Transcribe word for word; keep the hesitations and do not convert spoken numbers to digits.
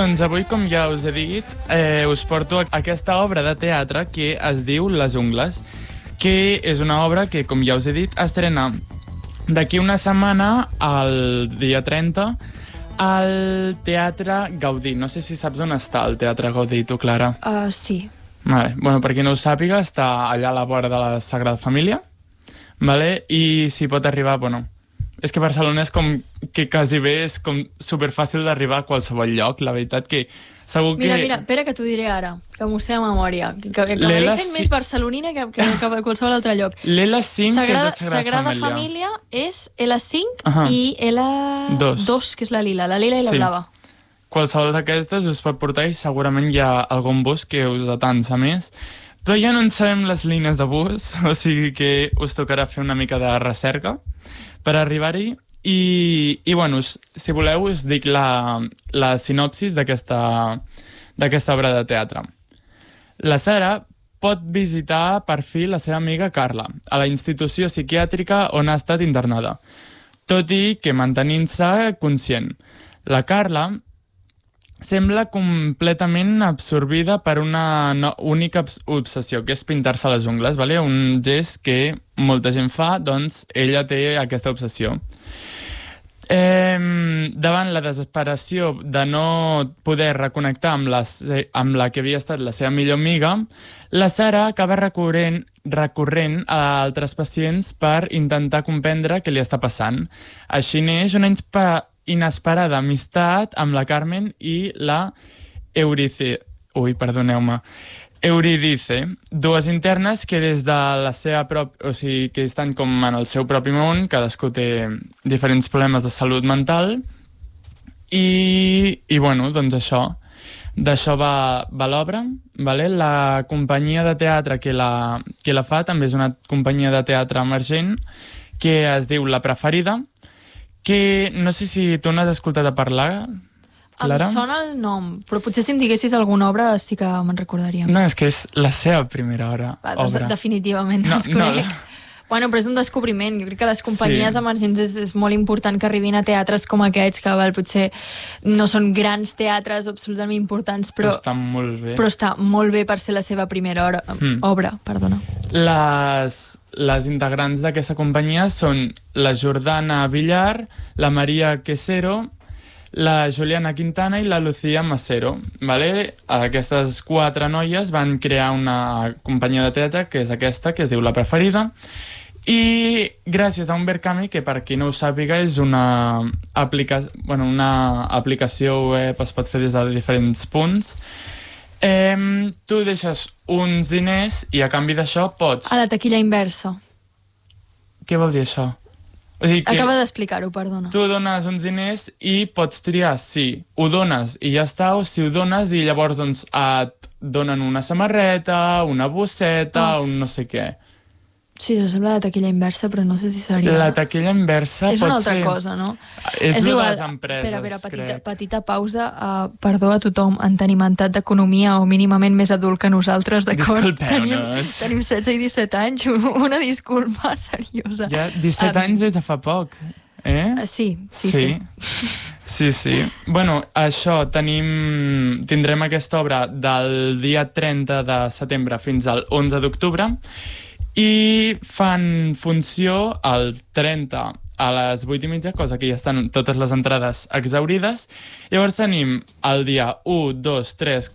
doncs avui, com ja us he dit, eh, us porto aquesta obra de teatre que es diu Les Ungles, que és una obra que, com ja us he dit, estrena d'aquí una setmana, el dia trenta, al Teatre Gaudí. No sé si saps on està el Teatre Gaudí, tu, Clara. Uh, sí. Vale. Bueno, per qui no ho sàpiga, està allà a la vora de la Sagrada Família, vale? I si pot arribar, bueno... És que Barcelona és com que quasi bé és com superfàcil d'arribar a qualsevol lloc, la veritat que segur que... Mira, mira, espera que t'ho diré ara, que m'ho sé de memòria, que, que, que m'hagués sent més barcelonina que, que, que a qualsevol altre lloc. L'L cinc, Sagrada, que és la Sagrada, Sagrada Família. Família és L cinc uh -huh. i L dos, que és la lila, la lila i la sí. blava. Qualsevol d'aquestes us pot portar i segurament hi ha algun bus que us atansa més, però ja no en sabem les línies de bus, o sigui que us tocarà fer una mica de recerca per arribar-hi. I, i bueno, si voleu us dic la, la sinopsis d'aquesta d'aquesta obra de teatre. La Sara pot visitar per fi la seva amiga Carla a la institució psiquiàtrica on ha estat internada, tot i que mantenint-se conscient. La Carla sembla completament absorbida per una no, única obsessió, que és pintar-se les ungles, vale? Un gest que molta gent fa, doncs ella té aquesta obsessió. Eh, davant la desesperació de no poder reconnectar amb la, amb la que havia estat la seva millor amiga, la Sara acaba recorrent, recorrent a altres pacients per intentar comprendre què li està passant. Així neix una inspa inesperada amistat amb la Carmen i la Euridice, ui, perdoneu-me, Euridice, dues internes que des de la seva prop, o sigui, que estan com en el seu propi món, cadascú té diferents problemes de salut mental, i, i bueno, doncs això, d'això va, va l'obra, vale? La companyia de teatre que la, que la fa també és una companyia de teatre emergent que es diu La Preferida, que no sé si tu n'has escoltat a parlar, Clara. Em sona el nom, però potser si em diguessis alguna obra sí que me'n recordaria. No, és que és la seva primera obra. Va, doncs obra. Definitivament no, els conec. No. Bueno, però és un descobriment. Jo crec que les companyies sí. emergents és, és molt important que arribin a teatres com aquests, que val, potser no són grans teatres absolutament importants, però, però està molt bé. Però està molt bé per ser la seva primera obra. Mm. obra perdona. Les, les integrants d'aquesta companyia són la Jordana Villar, la Maria Quesero, la Juliana Quintana i la Lucía Macero. Vale? Aquestes quatre noies van crear una companyia de teatre, que és aquesta, que es diu La Preferida, i gràcies a un Verkami, que per qui no ho sàpiga és una, aplica bueno, una aplicació web, es pot fer des de diferents punts, eh, tu deixes uns diners i a canvi d'això pots... A la taquilla inversa. Què vol dir això? O sigui que acaba d'explicar-ho, perdona. Tu dones uns diners i pots triar si ho dones i ja està, o si ho dones i llavors doncs, et donen una samarreta, una bosseta, oh. un no sé què. Sí, això sembla la taquilla inversa, però no sé si seria... La taquilla inversa pot ser... És una altra ser... cosa, no? És, és igual, de les empreses, espera, espera, petita, petita pausa. Uh, perdó a tothom entenimentat d'economia o mínimament més adult que nosaltres, d'acord? Tenim, tenim setze i disset anys, una disculpa seriosa. Ja disset um, anys des de fa poc, eh? Uh, sí, sí, sí. Sí, sí, sí. Bueno, això, tenim... Tindrem aquesta obra del dia trenta de setembre fins al onze d'octubre, i fan funció el trenta a les vuit i mitja, cosa que ja estan totes les entrades exaurides. Llavors tenim el dia u, dos, tres,